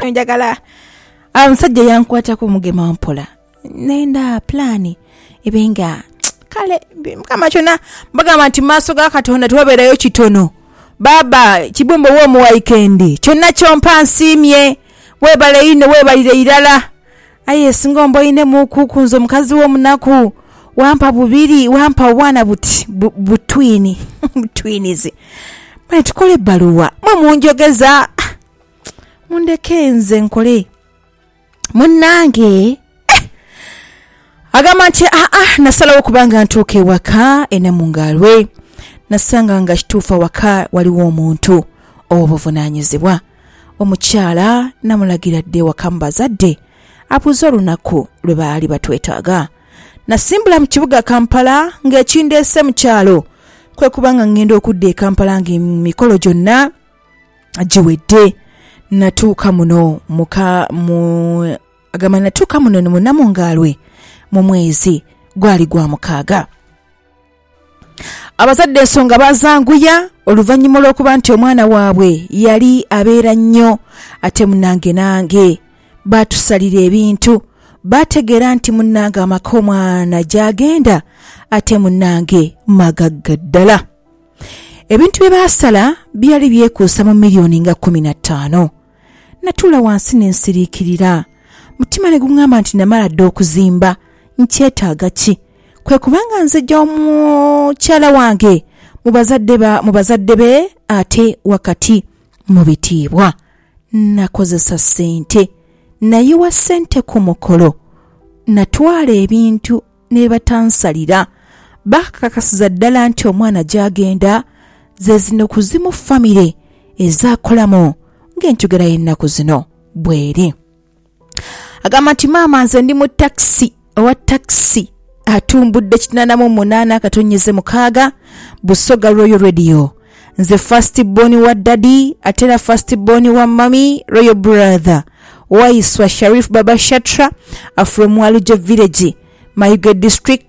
njagala omusajja yankwata ku mugema mpola nenda plani ebenga kale kama chona bagamba nti maaso ga Katonda tuwabeerayo kitono baba kibumbo wo mu weekend kyonna kyompa nsimye webale ine webalire irala aye singombo ine mukukunzo mukazi wo munaku wampa bubiri wampa obwana butwini butwinizi bale tukole baluwa munjogeza mundekenze nkole munnange agamba nti nasalawo kubanga ntuuke waka ene mungalwe nasanga nga kituufa waka waliwo omuntu obuvunanyizibwa omukyala namulagira dde waka mbazadde abuuza olunaku lwe baali batwetaaga nasimbula mu kibuga Kampala ng'ekindeese mu kyalo kwe kubanga ngenda okudda e Kampala ng'emikolo gyonna giwedde natuuka muno agamba natuuka muno ne munnamungalwe mu mwezi gwali gwa mukaaga abazadde ensonga bazanguya oluvannyuma lw'okuba nti omwana waabwe yali abeera nnyo ate munnange nange baatusalira ebintu bategeera nti munnange amaka omwana gyagenda ate munnange magagga ddala ebintu bye baasala byali byekuusa mu miliyoni nga 15 natuula wansi n'ensiriikirira mutima ne guŋŋamba nti namala dde okuzimba nkyetaaga ki kwe kubanga nzijja omukyala wange mu bazadde be ate wakati mu bitiibwa nakozesa ssente nayiwa ssente ku mukolo natwala ebintu ne batansalira bakakasiza ddala nti omwana gyagenda ze zino kuzimu famire ezaakolamu ng'enjogera y'ennaku zino bweri agamba nti maama nze ndi mu takisi owa takisi atumbudde 88 katonyeze mukaaga Busoga Royal Radio nze first born wa daddy atera first born wa mami Royal Brother Waiswa Sharif Baba Shatra from Walujo Village Mayuge District